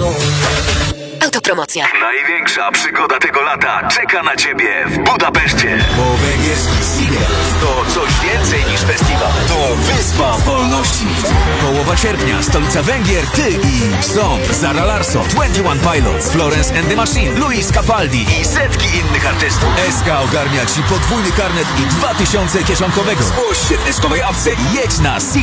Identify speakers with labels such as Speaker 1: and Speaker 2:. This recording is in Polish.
Speaker 1: Autopromocja.
Speaker 2: Największa przygoda tego lata czeka na Ciebie w Budapeszcie.
Speaker 3: Bo węgierski Seagull
Speaker 2: To coś więcej niż festiwal.
Speaker 3: to wyspa wolności. Połowa sierpnia, stolica Węgier, ty i Song, Zara Larsson, 21 Pilots, Florence and the Machine, Luis Capaldi
Speaker 2: I setki innych artystów.
Speaker 3: SK ogarnia ci podwójny karnet i 2000 kieszonkowego. Zgłoś się w eskowej apce i jedź na